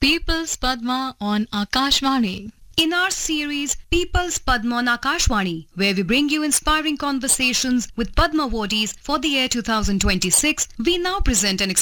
People's Padma on Akashvani. In our series, People's Padma on Akashvani, where we bring you inspiring conversations with Padma awardees for the year 2026, we now present an